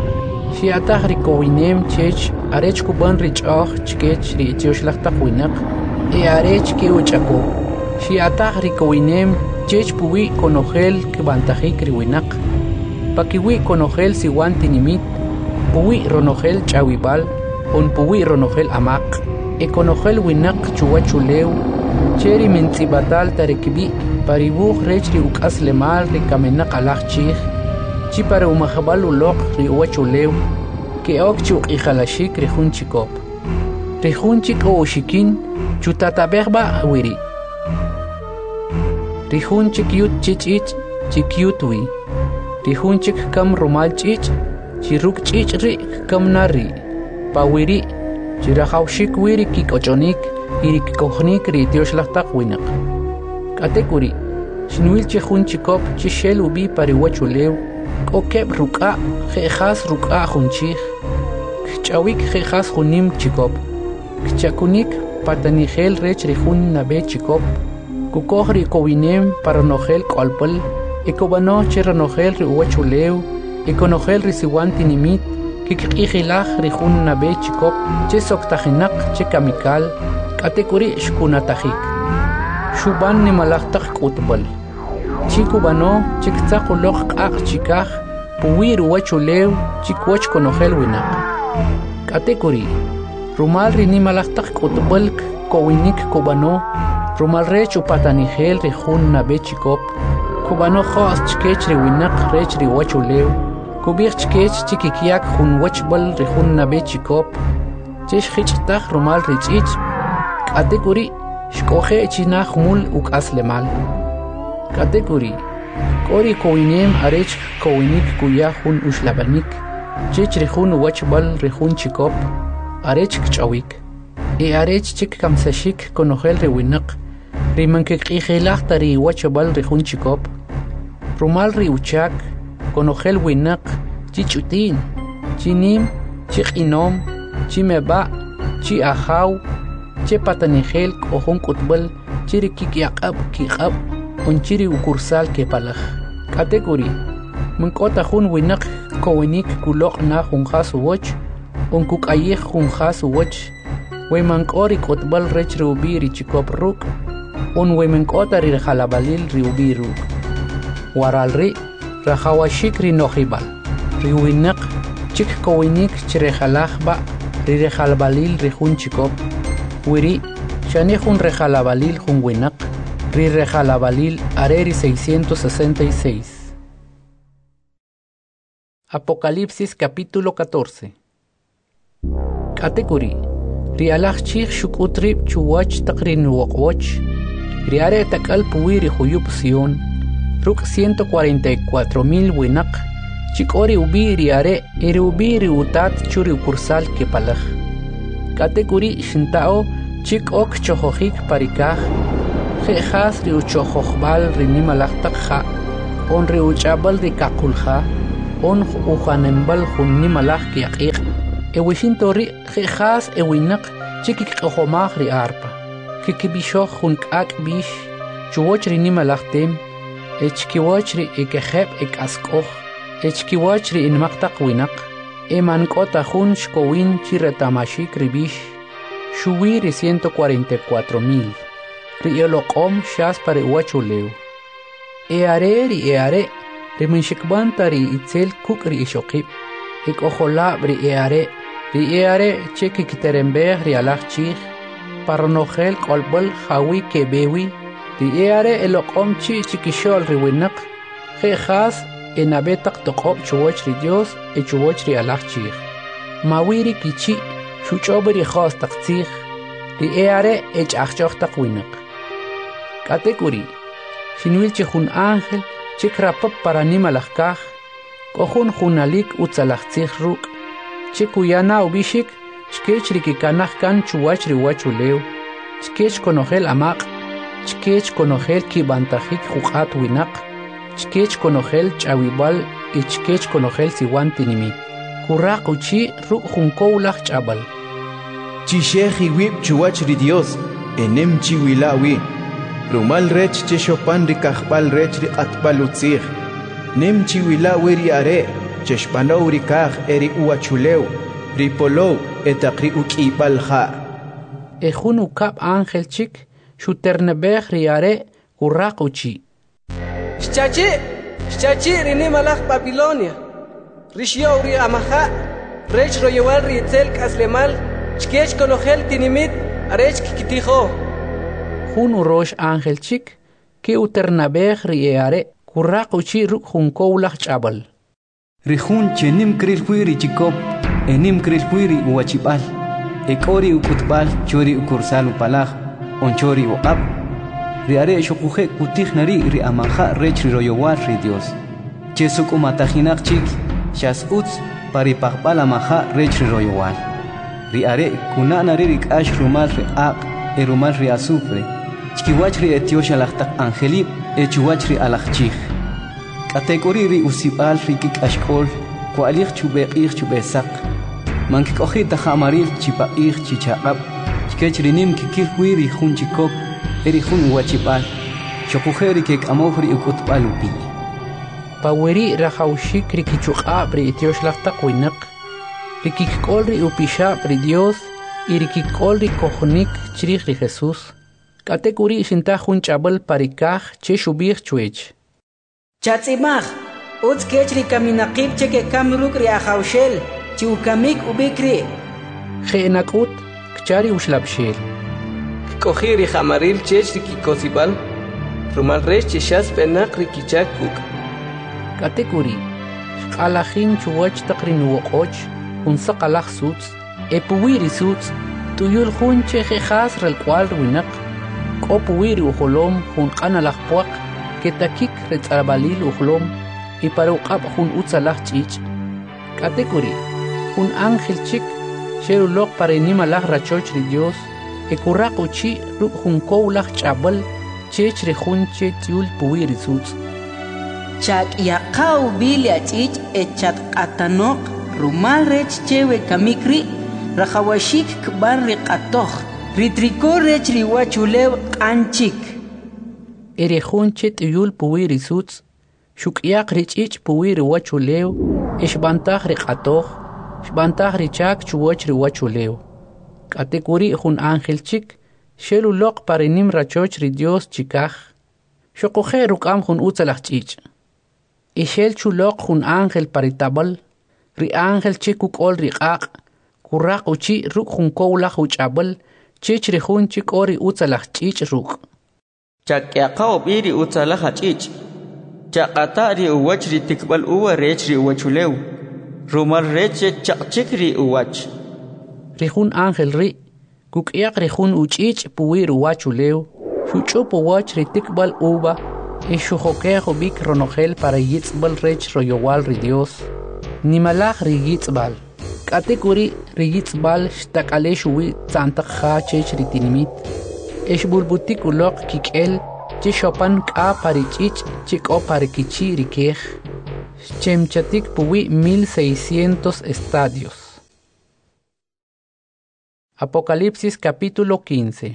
shiataj rikowinem chech arech kuban richoj chkech ri choshlaj taqwinaq e arech ke uchako shiataj rikowinem chech puwi konojel kibantajik riwinaq pakiwi konojel siwan tinimit puwi ronojel chawibal on puwi ronojel amaq ekonojel winaq chuwachulew cheri mentzibatal tarekibi paribuj rech ri ukas lemal ri kamenaq alaj chij chi para umajbal uloq ri uwachulew ke ok chu ijalashik ri jun chikop ri jun chik o shikin chutatabejba wiri ri jun chik yut chichich chikyutwi ri jun chik kam romal chich chiruk chich ri kam nari pawiri chirajawshik wiri kikochonik irikkohnik ri tioshlajtaq winaq katekuri shinwil chejun chikop chishel ubi pariwachulew kokeb ruka jejas ruka junchij kchawik jejas junim chikop kchakunik patanigel rech ri jun nabe chikop kukoj ri kowinem paranojel kolpal ekobano cheranojel ri uwachulew ekonojel ri siwan tinimit kikqijilaj ri jun nabe chikop che soktajinaq che kamikal katekuri shkunatajik shuban nimalajtaq k'utbal chikubano chiktzaq uloq q'aq chikaj puwi ruwachulew chikwach konojel winaq katekuri rumal ri nimalajtaq k'utbal kowinik kubano rumal rech upatanigel ri jun nabe chikop kubano jos chkech ri winaq rech ri wachulew kubij chkech chikikyak jun wachbal ri jun nabe chikop chesh khichtaj rumal ri ch'ich katekuri shkoje chinaj mul ukas lemal katekuri kori kowinem arech kowinik kuya jun ushlabanik chech ri jun wachbal ri jun chikop arech kchawik e arech chik kamsashik konojel ri winaq ri mankikqijilaj tari wachbal ri jun chikop rumal ri uchak konojel winaq chichutin chinim chiqinom chimeba chi ajaw che patanigel k'ojon k'utbal chiri kikyaq'ab kiq'ab onchiri ukursal kepalaj katekuri mink'ota jun winaq kowinik kuloq' na jun jas uwoch onkuk'ayij jun jas uwoch wemank'o ri k'utbal rech ri ubi ri chikop ruk' on wemank'ota ri jalabalil ri ubi ruk' waral ri rajawashik ri nojibal ri winaq chik kowinik chrejalajba ri rejalabalil ri jun chikop wiri shani jun rejalabalil jun winaq ri rejalabalil areri 666. Apocalipsis capítulo 14. Katekuri ri alaj chij shukutrib chuwach taqrin woqwoch ri are takal puwi ri juyub Sion ruk 144,000 winaq chikori ubi ri are iri ubi ri utat churi ukursal kepalaj katekuri shintao chik ok chojojik parikaj khas ri uchokhbal ri nimalaq taqha on ri uchabal ri kakulha on uhanembal hun nimalaq kiaqiq ewishin tori khas ewinaq chiki qhomag ri arpa kikibishoh hun kak bish chuwoch ri nimalaq tem echkiwoch ri ekeheb ekaskoh echkiwoch ri inmaqtaq winaq eman kota hun shkowin chiretamashik ribish shuwiri 144,000 rioloqom shas pare wachuleu eare ri minshikbanta ri itzel kuk ri ishoqib ikohola ri eare cheki kiterembeh ri alachchih parnohel kolbol hawi kebewi ri eare eloqom chikishol ri winaq khas enabetaq toqob chuwoch ri Dios e chuwoch ri alachchih mawiri kichi shuchobri khos taqtzih ri eare echachchoq taqwinaq katekuri shinwil chihun ángel chikrapap para nimalajkaj kohun junalik utzalajtzih ruk chikuyana ubishik chkech rikikanaj kan chuwach ri wachuleu chkech konojel amaq chkech konojel kibantajik juqat winaq chkech konojel ch'awibal y chkech konojel siwan tinimit kuraq uchi ruk junkowlaj ch'abal Chishej iwib chuwach ri Dios enem chiwilawi rumal rech cheshopan ri kajbal rech ri qatbal utzij nem chiwilawi ri are cheshpanow ri kaj eri uachuleu ri polow etaqri uk'ibal ja ejun ukab ángel chik shuternebej ri are kuraq uchi Shchachi ri nimalaq Babilonia rishyow ri amaja rech royewal ri itzel kaslemal chkech konojel tinimit arech kikitijo Jun urosh ángel chik ki uternabej ri eare kuraq uchi ruk junkowlaj ch'abal Rijun chenim krilhui ri chikop enim krilhui ri uachibal ekori ukutbal chori ukursal upalaj onchori uqab ri are shokuje kutij nari ri amaja rech ri royowal ri Dios chesuk umatajinaq chik shas utz pari paqbal amaja rech ri royowal ri are kunana ri k'ash rumal ri aq erumal ri azufre chkiwach ri etiosha laqtaq angelib echuwach ri alaqchij kategori ri usibal ri kik'ashk'ol kualij chubeq'ij chubesaq mankik'oji tajamaril chipaq'ij chichaq'ab chkech ri nim kikilwi ri jun chikop eri jun uachibal shokuje ri kek'amoj ri uk'utb'al upi paweri rajawshik ri kichuq'ab ri etiosh laqtaq winaq ri kik'ol ri upishab ri Dios y ri kik'ol ri kojonik chrij ri Jesús katekuri shintaj jun ch'abal parikaj che shubij chwech chatzimaj utz kech ri kaminaqib cheke kamruk ri ajawshel chi ukamik ubikri je'nak'ut kchari ushlabshel k'oji ri jamaril chech ri kikosibal rumal rech chexas penaq ri kichak kuk katekuri xq'alajin chuwach taq ri nuwoq'och jun saqalaj sutz epuwi ri sutz tuyul jun che jejas relq'wal winaq k'o puwi ri ujolom jun q'analaj puaq ketakik retz'abalil ujlom y para uq'ab jun utzalaj ch'ich' katekuri jun ángel chik xeruloq para nimalaj rachoch ri Dios ekuraq uchi ruk' jun kowlaj ch'abal chech ri jun che tyul puwi ri sutz chak'yaqaw bilia ch'ich' echatq'atanoq rumal rech chewe kamikri rajawashik k'ban ri q'atoj ritriko rech ri wachulew q'anchik eri jun che tyul puwi ri sutz shuk'yaq ri ch'ich' puwi ri wachulew exb'antaj ri q'atoj xb'antaj ri chak chuwoch ri wachulew katekuri jun ángel chik xeluloq para nim rachoch ri Dios chikaj xoquje ruk'am jun utzalaj ch'ich' y xel chuloq jun ángel paritabal ri ángel chik uk'ol ri q'aq kuraq uchi ruk' jun kowlaj uch'abal chech ri jun chik ori utzalaj ch'ich' ruk' chak'yaqaw b'iri utzalaj ch'ich' chaq'ata ri uwach ri tikb'al uwa rech ri uwachulew rumal rech chaqchik ri uwach ri jun ángel ri kuk'yaq ri jun uch'ich' puwi ri wachulew xuch'up uwach ri tikb'al uva y xujoqej ubik ronojel para yitz'b'al rech royowal ri Dios nimalaj ri yitz'b'al katekuri ri yitz'b'al xtak'alex uwi tz'antaq ja chech ri tinimit bulbutik ulok kikel che shopan ka parichich che ko parikichi rikej chemchatik puwi 1600 estadios. Apocalipsis capítulo 15.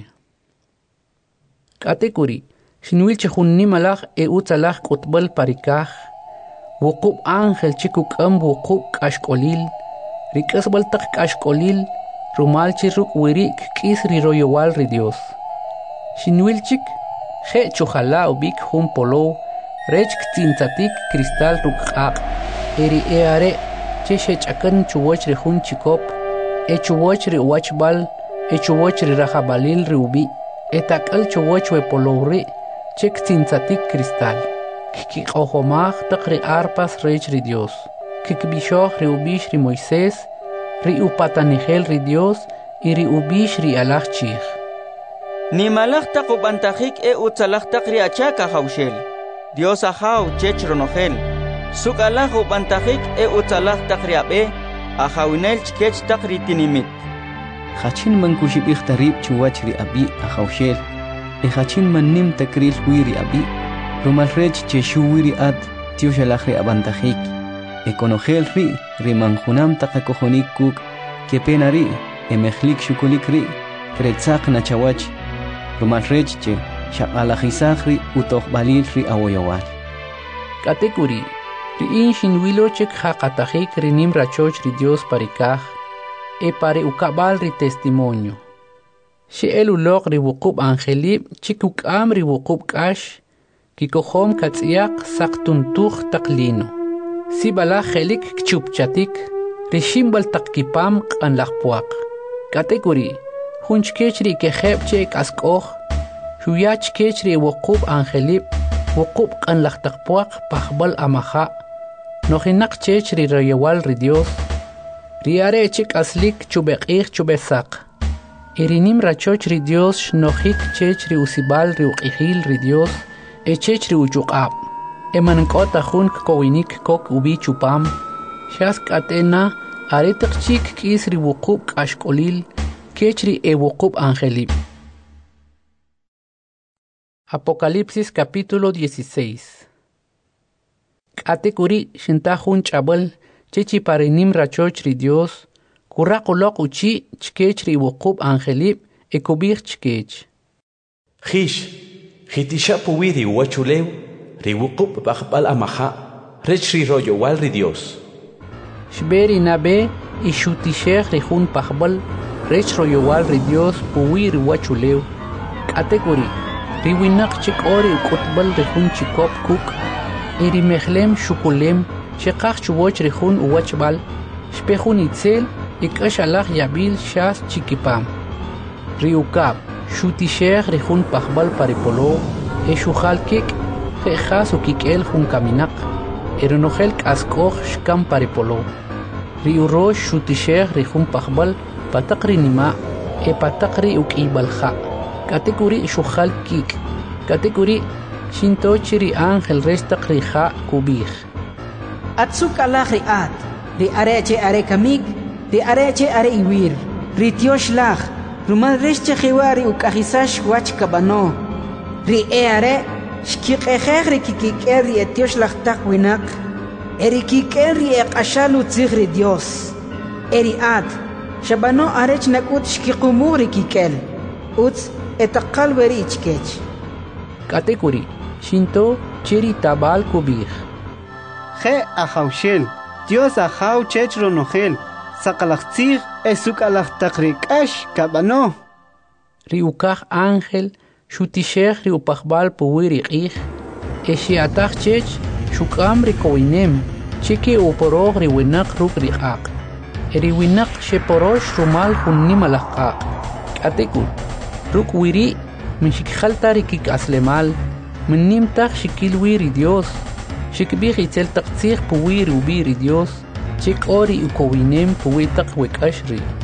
Katekuri Shinwil chehunni malach utzalach kutbal parikaj wuqub ángel chikuk wuqub kashkolil rikasbal tak kashkolil rumal chiruk wirik kis riroyowal ri Dios. Shinwil chik je chuhala ubik hun polo rech ktintzatik cristal rukaq eri eare che shechakan chuwoch ri hun chikop chuwoch ri wachbal chuwoch ri rajabalil ri ubi etakal chuwoch we polo ri che ktintzatik cristal kikqohomaj tak ri arpas rech ri Dios kikbishoh ri ubish ri Moisés ri upatanigel ri Dios y ri ubish ri alaj chij ni malach tak ubantajik utzalaj tak ri achaka hawshel Dios ahaw chech ronogel suk alaj ubantajik utzalaj tak ri abe ahawinel chkech tak ri tinimit Hachin man kushibik tarib chuwach ri abi ahawshel hachin man nim takril wiri abi rumal rech che shuwiri ad tioshalaj ri abantajik ekonogel ri manjunam takakojonik kuk kepenari emejlik shukulik ri kretzak nachawach rumal rech che shaqalajisaj ri utojbalil ri awoyowal Katekuri ri inshin wilo chek haqatajik ri nim rachoch ri Dios parikaj pare ukabal ri testimonio she elulok ri wuqub angelib chikuk am ri wuqub kash kikohom katsiak saktuntuj taklino si bala khelik kchupchatik ri shimbal takkipam qanlaqpuaq Katekuri hunchkech ri kejeb che kaskoj shuyach kech ri wuqub angelib wuqub qanlaqtaqpuaq pajbal amaja nojinak chech ri royewal ri Dios riare chik aslik chubeqij chubesaq irinim rachoch ri Dios nojik chech ri usibal ri uqijil ri Dios chech ri uchuqab emankota jun kowinik kok ubi chupam shas katena aretiq chik kis ri wuqub kashkolil kech ri wuqub angelib. Apocalipsis capítulo 16. Katekuri shintajun chabal chechi parinim rachoch ri Dios kuraqulok uchi chkech ri wuqub angelib ekubir chkech Hish hitisha puwiri wachulew ri wuqub baqbal amaha rech ri royowal ri Dios shberi nabe ishutishech ri jun pajbal rech royowal ri Dios puwiri wachulew Katekuri ri winak chik ori ukutbal ri jun chikop kuk iri mehlem shukulem sheqaj chuwoch ri jun uwachbal shpejun itzel ikash alaj yabil shas chikipam ri ukab shutishech ri jun pajbal paripolo shujalkik jejas ukikel jun kaminak eronogel kaskoj shkam paripolo ri urosh shutishech ri jun pajbal patak ri nima patak ri ukibalja Katekuri shujalkik Katekuri shintoch ri ángel restak ri ja kubij Atsuk alaj ri at ri areche are kamik ri areche are iwir ri tiosh laj rumal reche jiwari ukajisash wach kabano ri are shkiqejej ri kikiker ri tiosh laj tak winak eri kiker ri eqashalu tzig ri Dios eri at shabano arech nakut shkiqumu ri kikel uts etaqal weri ichkech Katekuri shinto chiri tabal kubij Je ahawshel Dios ahaw chech ronogel saqalaqtzig esukalaqtaqrikash kabano ri ukaj ángel shutishech ri upajbal puwiri qij shiataj chech shukam ri kowinem chiki uporoj ri winak ruk ri qaq ri winak sheporosh rumal junnim alaqaq Katekuri ruk wiri min shikjalta ri kikaslemal min nimtaj shikilwi ri Dios shikbij itzel taqtzij puwiri ubi ri Dios chik ori ukowinem puwi taq wekash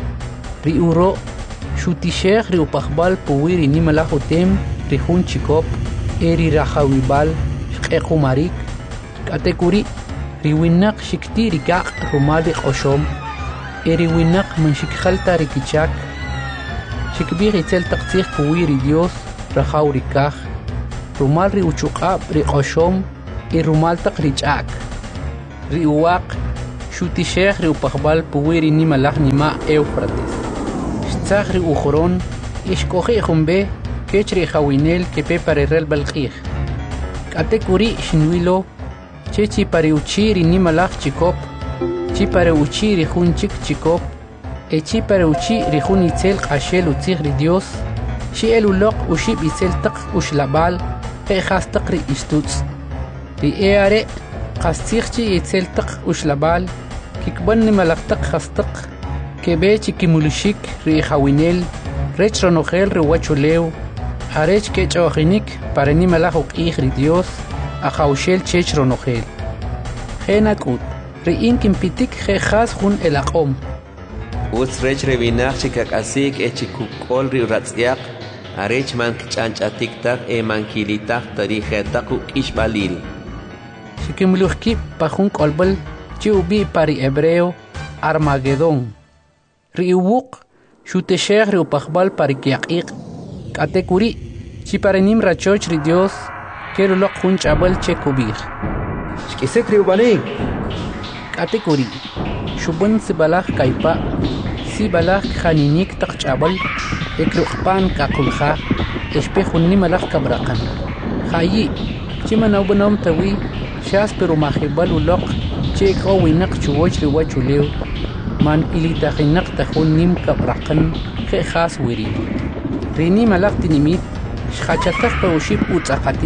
ri uro shutishech ri upajbal puwiri nimalaj utem ri jun chikop ri rajawibal shqequmarik Katekuri ri winak shikti ri kaq rumal ri q'oxom ri winak min shikjalta ri kichak شكبيغ يتل تقتيخ بويري ديوس رخاو ركاخ رمال ري وشقاب ري قشوم اي رمال تقري جاك ري واق شو تشيخ ري وبخبال بويري نيما لخ نيما ايوفراتيس شتاخ ري وخرون يشكوخي خنبه كيش ري خوينيل كبي باريرل بالخيخ كاتيكوري شنويلو چي پاريوچي ري نيما لخ چيكوب چي پاريوچي ري خون چيك چيكوب اي چي پاريوچي ري خون يتل قاشيل وتيغ ري ديوس شي الو لوق وشي بيتل تق وشلابال اي خاص تقري اشتوتس ري اياري قاستيخشي يتل تق وشلابال كيكبن ملقتق خاستق كبيتي كيمولوشيك ري خوينيل ريتش رنوخيل ري واتشوليو هاريش كيتش اوخينيك بارني ملاخوك ايخ ري ديوس اخاوشيل تشيش رنوخيل خينا كود ري انكم بيتيك خي خاص خون الاقوم وتريش ري بيناخ شكاك اسيك اتشي كوكول ري راتسياق هاريش مان كتشانش اتيكتاق اي مان كيليتاق تاريخيتاقو كيش باليل شكيملوخكي باخون كولبل تيو بي باري ابريو ارماغيدون ريووق شو تشيخ ريو بخبال باري كياقيق كاتيكوري شي بارنيم راتشوش ري ديوس كيرو لوق خونش ابل تشيكو بيخ شكيسك ريو بانيك كاتيكوري شو بن سبالاخ كايبا سبالاخ خانينيك تقش ابل اكرو خبان كاكولخا اشبه خوني ملاخ كبراقن خايي شي منو بنوم توي شاس برو ماخبال ولوق چه قوي نق چووش روا چوليو من إلي تاخي نق تخون نيم كبرقن خي خاص ويري ريني ملاق تنميت شخاچتخ بوشيب اوتاقاتي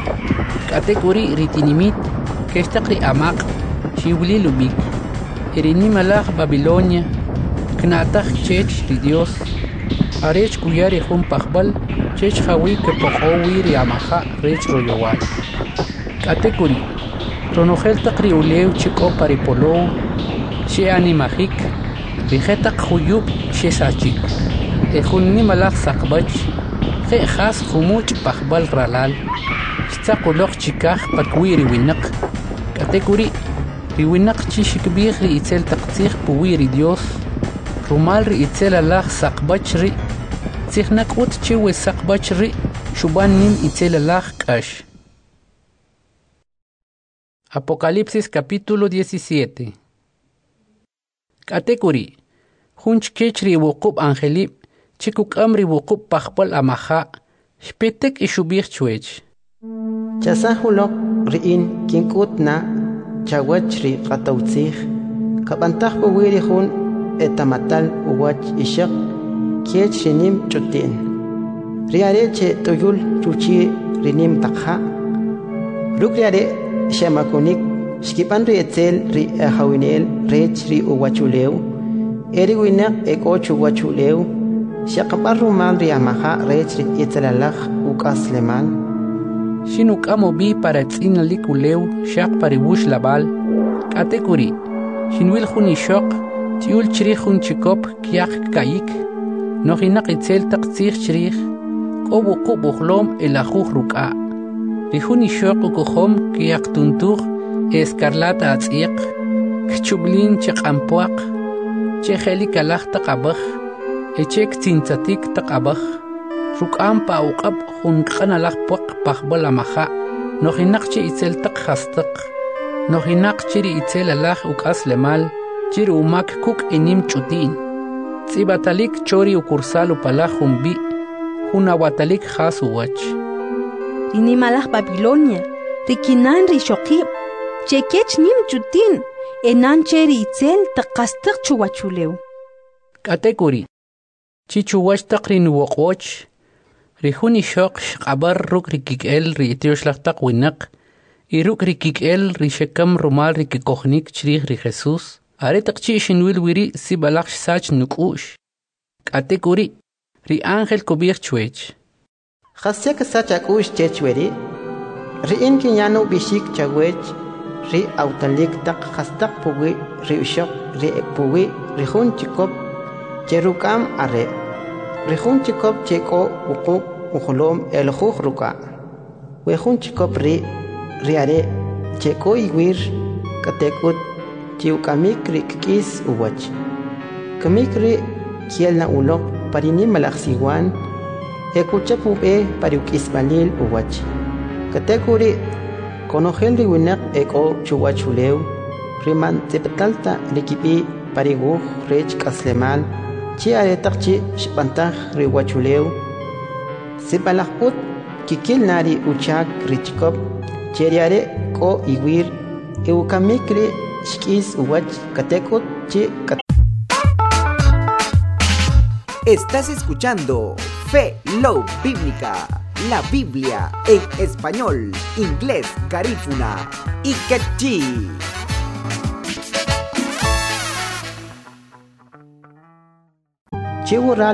كاتيكوري ريتنميت كيش تقري أماق شيولي لبيك ريني ملاق بابلونيا كناتخ چيچ ريديوس أريچ كوياري خون پخبل چيچ خوي كپخووي ريامخا ريچ رويوال كاتيكوري رونوخيل تقري وليو چيكو باريبولو شي انيماخيك بيخيتق خويوب شي ساچيك اخوني ملاخ ساقبج خي خاص خموج بخبل رالال شتاقو لوخ چيكاخ باكويري وينق كاتيكوري ريوينق چي شكبيخ ري اتل تقتيخ بويري ديوس رومال ري اتل الاخ ساقبج ري تيخنق وط چي وي ساقبج ري شوبان نيم اتل الاخ كاش Apocalipsis capítulo 17. Category. Hunch kechri wukub angelip, chikuk amri wukub pachpal amaha, shpetek ishubir chwech. Chasahulok riin kinkut na chawachri qatawtsih, kapantah buwiri hun etamatal uwach ishak, kiech rinim chutin. Riare che tuyul chuchi rinim takha. Rukriare Shamakunik, Skipan Rietel, Ri Hawinel, Rech Ri Uwachuleu, Eriwinak Ekochu Wachuleu, Shakaparumal Riamaha, Rech Ri Italalach, Ukasleman. Shinuk amobi para tzina likuleu, Shak paribush labal, Katekuri, Shinwil Huni Shok, Tiul Chirihun Chikop, Kiak Kaik, Nohinak Itzel Takzir Chirih, Kobu Kubuhlom, Elahuch Ruka. Rihuni shok ukohom kiyak tuntur escarlata atziq kchublin chaqampuaq cheheli kalach taqabaj echek tintzatik taqabaj ruk'am pa uqab junqanalaj puaq pajbala maja nohinaqchi itzel taqhastaq nohinaqchi ri itzel alaj uk'as lemal chiri umak kuk enim chutin tzibatalik chori ukursal upalaj humbi hunawatalik khas uwach Rinimalach Babilonia, Rikinan Rishokib, Chekech Nim Chutin, Enan Cheri Itzel, Takastak Chuachuleu. Category Chichuach Takrin Wokwach, Rihuni Shok, Abar Ruk Rikikel, Ritioshlachtak Winak, Iruk Rikikel, Rishekam Rumal Rikikochnik, Chri Jesus, Aretakchi Shinwil Wiri, Sibalach Sach Nukush. Category Ri Angel Kobir Chwech. Khasiak sachakush chechweri riin kinyano bishik chawech ri autalik tak khastak puwi ri ushok ri puwi ri hun chikop cherukam are ri hun chikop cheko uqub ukhulom el khukh ruka we hun chikop ri are cheko iwir katekut chiukamik ri kis uwach kamik ri kielna ulok parini malaksiwan ekuchapube pariuk isbalil uwach katekuri konojel riwinak eko chuwachuleu riman tepetalta rikipi pariguj rech kaslemal chi aretakchi shpantaj riwachuleu sipalakput kikil nari uchak richkop cheriare ko iwir eukamikri shkis uwach katekut chi Estás escuchando Fe Love Bíblica, la Biblia en español, inglés, garífuna y quechí. Chiwural